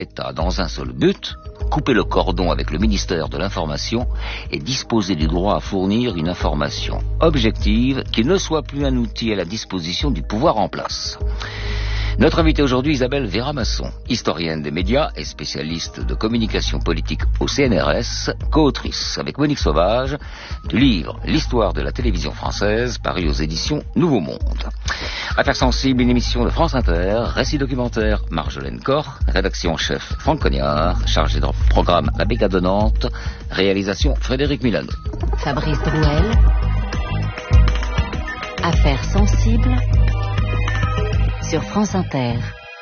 l'État dans un seul but, couper le cordon avec le ministère de l'Information et disposer du droit à fournir une information objective qui ne soit plus un outil à la disposition du pouvoir en place. Notre invitée aujourd'hui, Isabelle Vera-Masson, historienne des médias et spécialiste de communication politique au CNRS, co-autrice avec Monique Sauvage du livre « L'histoire de la télévision française » paru aux éditions Nouveau Monde. Affaires sensibles, une émission de France Inter, récit documentaire Marjolaine Corr, rédaction en chef Franck Cognard, chargé de programme La Brigade de Nantes, réalisation Frédéric Milano. Fabrice Drouel, Affaires sensibles sur France Inter.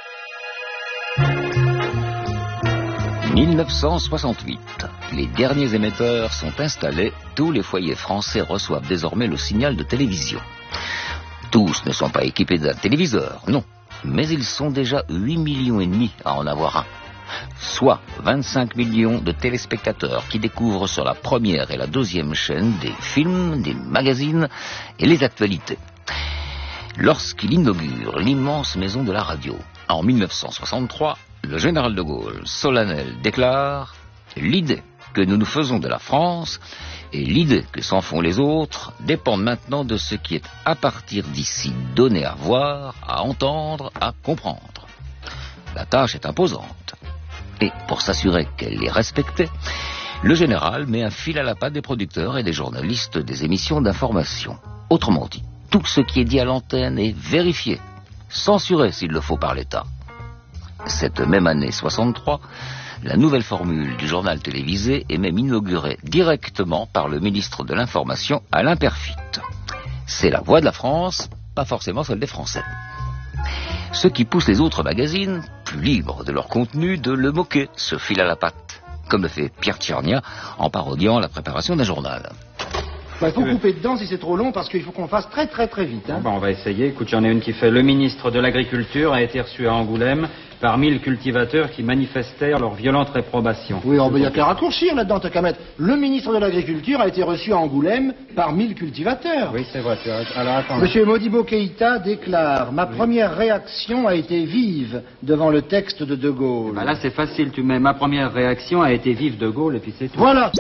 1968. Les derniers émetteurs sont installés. Tous les foyers français reçoivent désormais le signal de télévision. Tous ne sont pas équipés d'un téléviseur, non. Mais ils sont déjà 8,5 millions à en avoir un. Soit 25 millions de téléspectateurs qui découvrent sur la première et la deuxième chaîne des films, des magazines et les actualités. Lorsqu'il inaugure l'immense maison de la radio, en 1963, le général de Gaulle, solennel, déclare « L'idée que nous nous faisons de la France et l'idée que s'en font les autres dépendent maintenant de ce qui est à partir d'ici donné à voir, à entendre, à comprendre. La tâche est imposante. Et pour s'assurer qu'elle est respectée, le général met un fil à la patte des producteurs et des journalistes des émissions d'information. Autrement dit, tout ce qui est dit à l'antenne est vérifié, censuré s'il le faut par l'État. Cette même année 63, la nouvelle formule du journal télévisé est même inaugurée directement par le ministre de l'Information, Alain Peyrefitte. C'est la voix de la France, pas forcément celle des Français. Ce qui pousse les autres magazines, plus libres de leur contenu, de le moquer, ce fil à la patte, comme le fait Pierre Tchernia en parodiant la préparation d'un journal. Il faut couper dedans si c'est trop long parce qu'il faut qu'on fasse très vite. Hein. Bon, on va essayer. Écoute, j'en ai une qui fait: le ministre de l'Agriculture a été reçu à Angoulême par 1000 cultivateurs qui manifestèrent leur violente réprobation. Oui, il y a qu'à raccourcir là-dedans, t'as qu'à mettre: le ministre de l'Agriculture a été reçu à Angoulême par 1000 cultivateurs. Oui, c'est vrai. Alors attends. Monsieur Modibo Keïta déclare: ma première réaction a été vive devant le texte de De Gaulle. Là, c'est facile. Tu mets: ma première réaction a été vive de Gaulle et puis c'est tout. Voilà.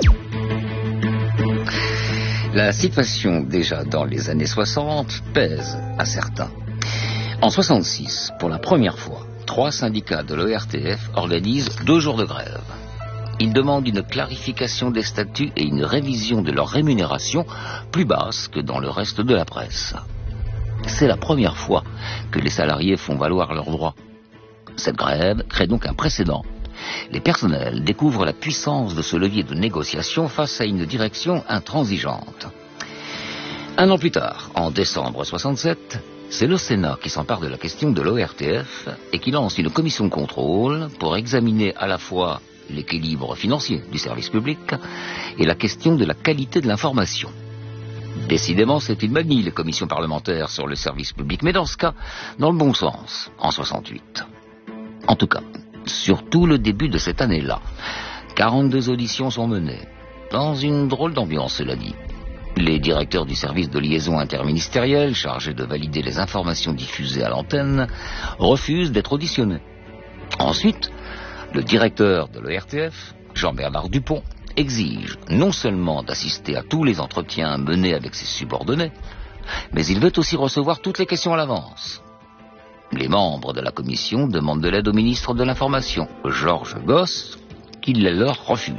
La situation, déjà dans les années 60, pèse à certains. En 66, pour la première fois, 3 syndicats de l'ORTF organisent 2 jours de grève. Ils demandent une clarification des statuts et une révision de leur rémunération plus basse que dans le reste de la presse. C'est la première fois que les salariés font valoir leurs droits. Cette grève crée donc un précédent. Les personnels découvrent la puissance de ce levier de négociation face à une direction intransigeante. Un an plus tard, en décembre 67, c'est le Sénat qui s'empare de la question de l'ORTF et qui lance une commission de contrôle pour examiner à la fois l'équilibre financier du service public et la question de la qualité de l'information. Décidément, c'est une manie, les commissions parlementaires sur le service public, mais dans ce cas, dans le bon sens, en 68. En tout cas, surtout le début de cette année-là, 42 auditions sont menées, dans une drôle d'ambiance, cela dit. Les directeurs du service de liaison interministériel, chargés de valider les informations diffusées à l'antenne, refusent d'être auditionnés. Ensuite, le directeur de l'ORTF, Jean-Bernard Dupont, exige non seulement d'assister à tous les entretiens menés avec ses subordonnés, mais il veut aussi recevoir toutes les questions à l'avance. Les membres de la commission demandent de l'aide au ministre de l'Information, Georges Gosse, qui les leur refuse.